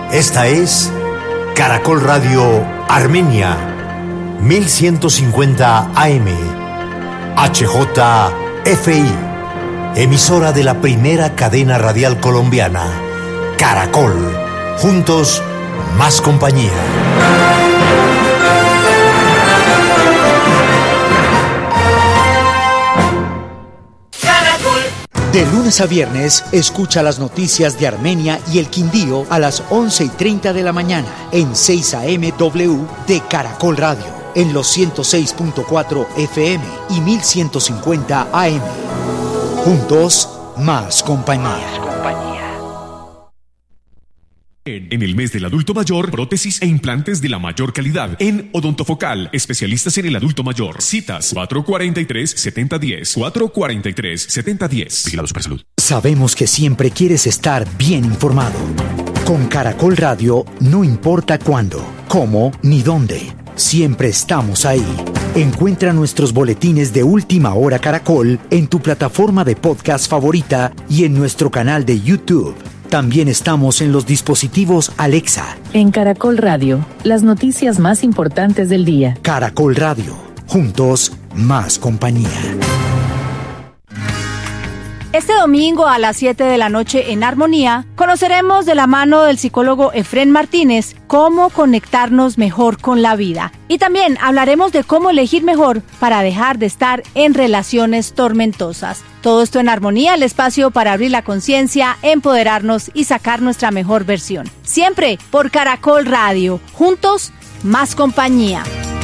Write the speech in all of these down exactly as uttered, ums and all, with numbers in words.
Esta es Caracol Radio Armenia, mil ciento cincuenta A M, H J F I, emisora de la primera cadena radial colombiana, Caracol. Juntos, más compañía. De lunes a viernes, escucha las noticias de Armenia y el Quindío a las once y treinta de la mañana en seis A M W de Caracol Radio, en los ciento seis punto cuatro F M y mil ciento cincuenta A M. Juntos, más compañía. En el mes del adulto mayor, prótesis e implantes de la mayor calidad. En Odontofocal, especialistas en el adulto mayor. Citas cuatro cuarenta y tres, setenta diez. cuatro cuarenta y tres, setenta diez. Vigilado Supersalud. Sabemos que siempre quieres estar bien informado. Con Caracol Radio, no importa cuándo, cómo ni dónde. Siempre estamos ahí. Encuentra nuestros boletines de Última Hora Caracol en tu plataforma de podcast favorita y en nuestro canal de YouTube. También estamos en los dispositivos Alexa. En Caracol Radio, las noticias más importantes del día. Caracol Radio, juntos, más compañía. Este domingo a las siete de la noche en Armonía, conoceremos de la mano del psicólogo Efrén Martínez cómo conectarnos mejor con la vida. Y también hablaremos de cómo elegir mejor para dejar de estar en relaciones tormentosas. Todo esto en Armonía, el espacio para abrir la conciencia, empoderarnos y sacar nuestra mejor versión. Siempre por Caracol Radio. Juntos, más compañía.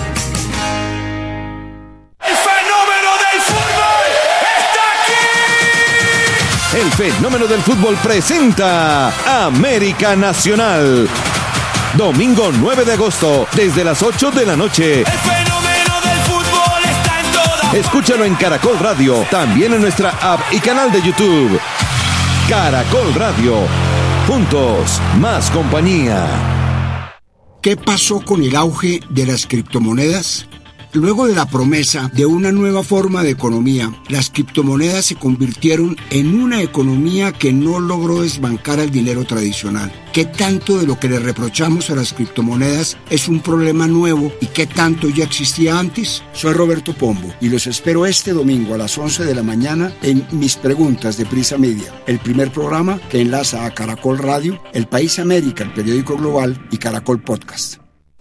El fenómeno del fútbol presenta América Nacional. Domingo nueve de agosto, desde las ocho de la noche. El fenómeno del fútbol está en toda. Escúchalo en Caracol Radio, también en nuestra app y canal de YouTube. Caracol Radio. Juntos, más compañía. ¿Qué pasó con el auge de las criptomonedas? Luego de la promesa de una nueva forma de economía, las criptomonedas se convirtieron en una economía que no logró desbancar al dinero tradicional. ¿Qué tanto de lo que le reprochamos a las criptomonedas es un problema nuevo y qué tanto ya existía antes? Soy Roberto Pombo y los espero este domingo a las once de la mañana en Mis Preguntas de Prisa Media, el primer programa que enlaza a Caracol Radio, El País América, el periódico global y Caracol Podcast.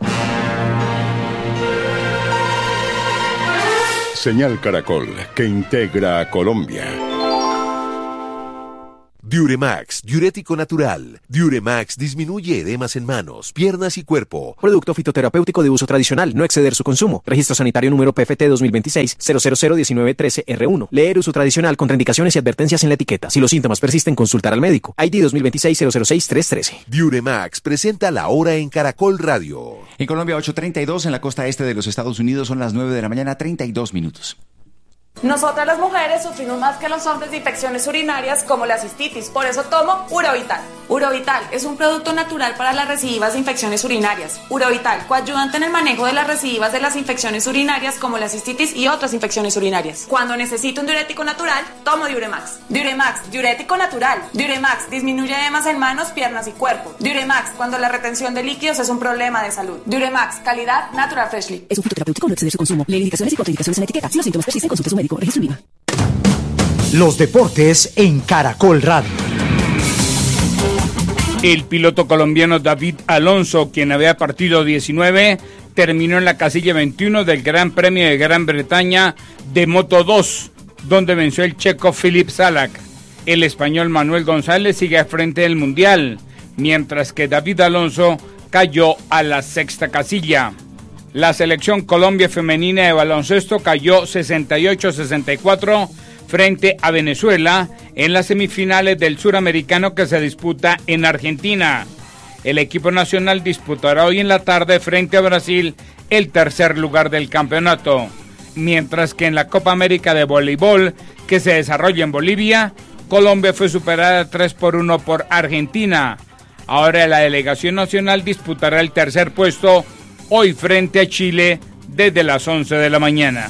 Señal Caracol, que integra a Colombia. Diuremax, diurético natural. Diuremax disminuye edemas en manos, piernas y cuerpo. Producto fitoterapéutico de uso tradicional, no exceder su consumo. Registro sanitario número P F T dos mil veintiséis cero cero cero diecinueve trece R uno. Leer uso tradicional, contraindicaciones y advertencias en la etiqueta. Si los síntomas persisten, consultar al médico. I D dos mil veintiséis cero cero seis tres trece. Diuremax presenta la hora en Caracol Radio. En Colombia ocho treinta y dos, en la costa este de los Estados Unidos son las nueve de la mañana, treinta y dos minutos. Nosotras las mujeres sufrimos más que los hombres de infecciones urinarias como la cistitis, por eso tomo Urovital. Urovital es un producto natural para las recidivas de infecciones urinarias. Urovital, coayudante en el manejo de las recidivas de las infecciones urinarias como la cistitis y otras infecciones urinarias. Cuando necesito un diurético natural, tomo Diuremax. Diuremax, diurético natural. Diuremax disminuye edemas en manos, piernas y cuerpo. Diuremax, cuando la retención de líquidos es un problema de salud. Diuremax, calidad Natural Freshly. Es un fitoterapéutico, no exceder su consumo. Lee indicaciones y contraindicaciones en la etiqueta. Si los síntomas persisten, consulte a su médico. Registro I V A. Los deportes en Caracol Radio. El piloto colombiano David Alonso, quien había partido diecinueve, terminó en la casilla veintiuno del Gran Premio de Gran Bretaña de Moto dos, donde venció el checo Filip Salak. El español Manuel González sigue al frente del Mundial, mientras que David Alonso cayó a la sexta casilla. La selección Colombia femenina de baloncesto cayó sesenta y ocho a sesenta y cuatro frente a Venezuela en las semifinales del Suramericano que se disputa en Argentina. El equipo nacional disputará hoy en la tarde frente a Brasil el tercer lugar del campeonato, mientras que en la Copa América de Voleibol que se desarrolla en Bolivia, Colombia fue superada tres por uno por Argentina. Ahora la delegación nacional disputará el tercer puesto hoy frente a Chile desde las once de la mañana.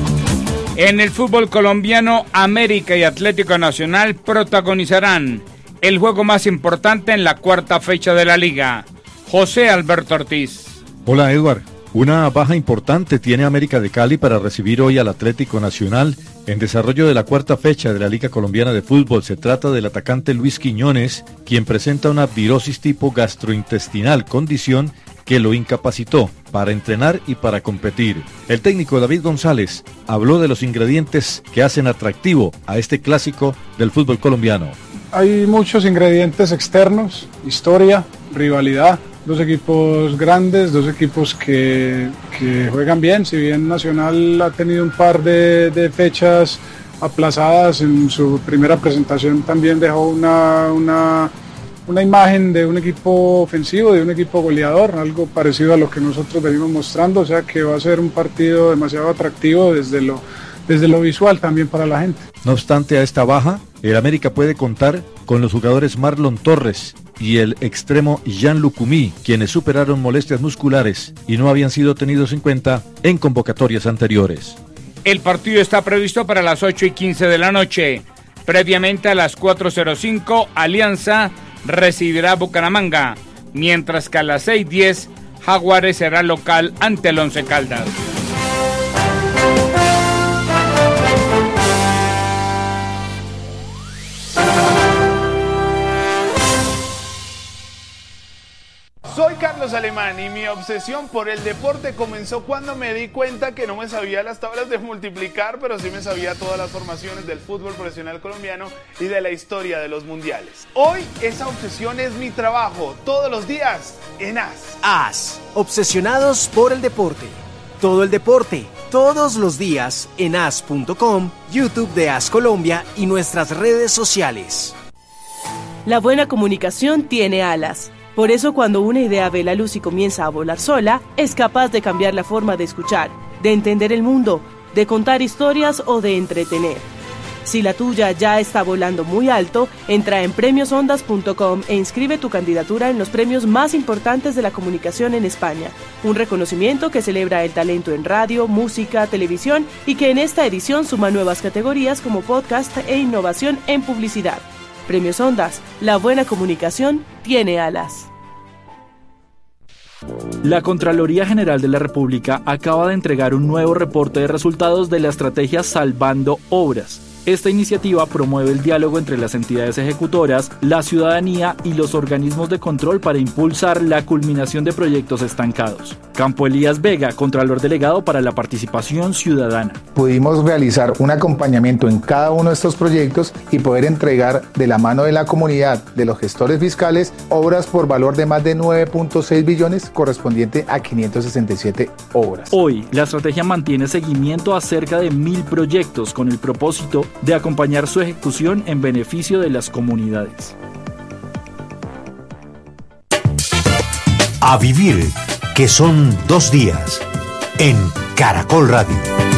En el fútbol colombiano, América y Atlético Nacional protagonizarán el juego más importante en la cuarta fecha de la liga. José Alberto Ortiz. Hola, Edward. Una baja importante tiene América de Cali para recibir hoy al Atlético Nacional en desarrollo de la cuarta fecha de la Liga Colombiana de Fútbol. Se trata del atacante Luis Quiñones, quien presenta una virosis tipo gastrointestinal, condición que lo incapacitó para entrenar y para competir. El técnico David González habló de los ingredientes que hacen atractivo a este clásico del fútbol colombiano. Hay muchos ingredientes externos, historia, rivalidad. Dos equipos grandes, dos equipos que, que juegan bien, si bien Nacional ha tenido un par de, de fechas aplazadas, en su primera presentación también dejó una, una, una imagen de un equipo ofensivo, de un equipo goleador, algo parecido a lo que nosotros venimos mostrando, o sea que va a ser un partido demasiado atractivo desde lo, desde lo visual también para la gente. No obstante a esta baja, el América puede contar con los jugadores Marlon Torres y el extremo Jean Lucumí, quienes superaron molestias musculares y no habían sido tenidos en cuenta en convocatorias anteriores. El partido está previsto para las ocho y quince de la noche. Previamente a las cuatro cero cinco, Alianza recibirá a Bucaramanga, mientras que a las seis diez, Jaguares será local ante el Once Caldas. Soy Carlos Alemán y mi obsesión por el deporte comenzó cuando me di cuenta que no me sabía las tablas de multiplicar, pero sí me sabía todas las formaciones del fútbol profesional colombiano y de la historia de los mundiales. Hoy esa obsesión es mi trabajo, todos los días en A S. A S, obsesionados por el deporte. Todo el deporte, todos los días en A S punto com, YouTube de A S Colombia y nuestras redes sociales. La buena comunicación tiene alas. Por eso cuando una idea ve la luz y comienza a volar sola, es capaz de cambiar la forma de escuchar, de entender el mundo, de contar historias o de entretener. Si la tuya ya está volando muy alto, entra en premios ondas punto com e inscribe tu candidatura en los premios más importantes de la comunicación en España. Un reconocimiento que celebra el talento en radio, música, televisión y que en esta edición suma nuevas categorías como podcast e innovación en publicidad. Premios Ondas, la buena comunicación tiene alas. La Contraloría General de la República acaba de entregar un nuevo reporte de resultados de la estrategia Salvando Obras. Esta iniciativa promueve el diálogo entre las entidades ejecutoras, la ciudadanía y los organismos de control para impulsar la culminación de proyectos estancados. Campo Elías Vega, Contralor Delegado para la Participación Ciudadana. Pudimos realizar un acompañamiento en cada uno de estos proyectos y poder entregar de la mano de la comunidad, de los gestores fiscales, obras por valor de más de nueve punto seis billones, correspondiente a quinientas sesenta y siete obras. Hoy, la estrategia mantiene seguimiento a cerca de mil proyectos con el propósito de acompañar su ejecución en beneficio de las comunidades. A vivir, que son dos días, en Caracol Radio.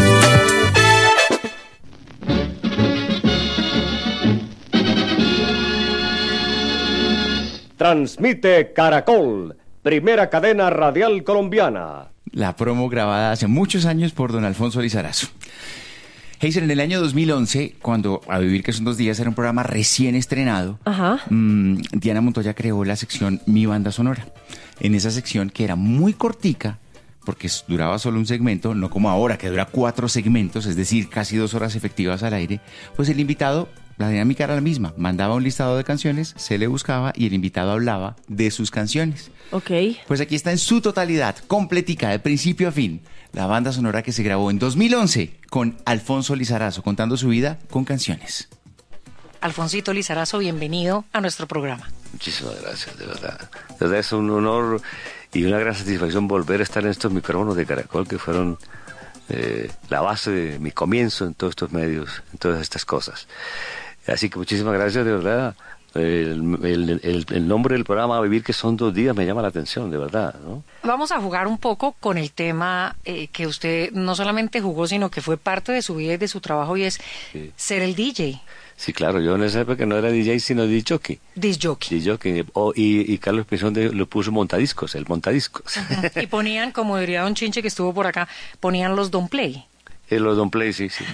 Transmite Caracol, primera cadena radial colombiana. La promo grabada hace muchos años por don Alfonso Lizarazo. Heiser, en el año dos mil once, cuando A Vivir que son dos días era un programa recién estrenado, Ajá. mmm, Diana Montoya creó la sección Mi Banda Sonora. En esa sección, que era muy cortica, porque duraba solo un segmento, no como ahora, que dura cuatro segmentos, es decir, casi dos horas efectivas al aire, pues el invitado, la dinámica era la misma, mandaba un listado de canciones, se le buscaba y el invitado hablaba de sus canciones. Ok. Pues aquí está en su totalidad, completica, de principio a fin, la banda sonora que se grabó en dos mil once con Alfonso Lizarazo, contando su vida con canciones. Alfonsito Lizarazo, bienvenido a nuestro programa. Muchísimas gracias, de verdad. De verdad es un honor y una gran satisfacción volver a estar en estos micrófonos de Caracol, que fueron eh, la base de mi comienzo en todos estos medios, en todas estas cosas. Así que muchísimas gracias, de verdad. El, el, el, el nombre del programa A Vivir que son dos días me llama la atención, de verdad, ¿no? Vamos a jugar un poco con el tema eh, que usted no solamente jugó, sino que fue parte de su vida y de su trabajo, y es sí. ser el D J. Sí, claro, yo en esa época no era D J, sino disc jockey. Disc jockey. Disc jockey. Oh, y, y Carlos Pinzón lo puso montadiscos, el montadiscos. Uh-huh. Y ponían, como diría don Chinche que estuvo por acá, ponían los don't play. Eh, los Don't Play, sí, sí.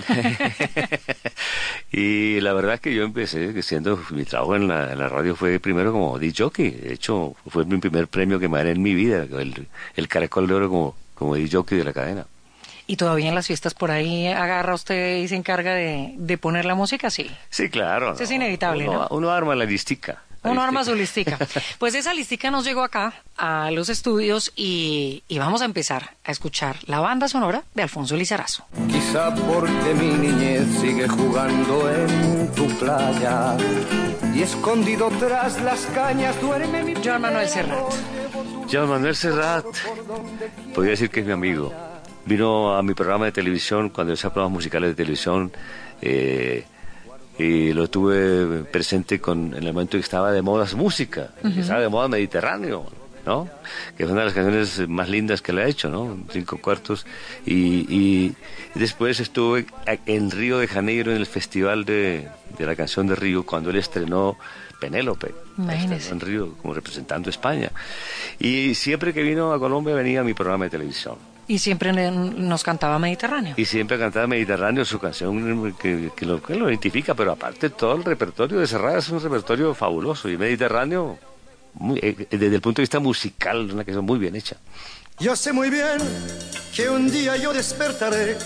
Y la verdad es que yo empecé siendo, mi trabajo en la, en la radio fue primero como disc jockey. De hecho, fue mi primer premio que me gané en mi vida, el, el Caracol de Oro como, como disc jockey de la cadena. ¿Y todavía en las fiestas por ahí agarra usted y se encarga de, de poner la música? Sí. Sí, claro. Eso no, es inevitable, uno, ¿no? Uno arma la listica. Uno arma su listica. Pues esa listica nos llegó acá, a los estudios, y, y vamos a empezar a escuchar la banda sonora de Alfonso Lizarazo. Quizá porque mi niñez sigue jugando en tu playa y escondido tras las cañas duerme mi... Joan Manuel Serrat. Joan Manuel Serrat, podría decir que es mi amigo. Vino a mi programa de televisión, cuando yo hacía programas musicales de televisión, eh, y lo tuve presente con, en el momento que estaba de moda música, uh-huh. que estaba de moda Mediterráneo, ¿no? Que fue una de las canciones más lindas que le ha hecho, ¿no? Cinco cuartos. Y, y después estuve en Río de Janeiro, en el Festival de, de la Canción de Río, cuando él estrenó Penélope. Imagínese. En Río, como representando a España. Y siempre que vino a Colombia venía a mi programa de televisión. Y siempre nos cantaba Mediterráneo. Y siempre cantaba Mediterráneo, su canción que, que, lo, que lo identifica, pero aparte todo el repertorio de Serrat es un repertorio fabuloso. Y Mediterráneo, muy, eh, desde el punto de vista musical, una canción muy bien hecha. Yo sé muy bien que un día yo despertaré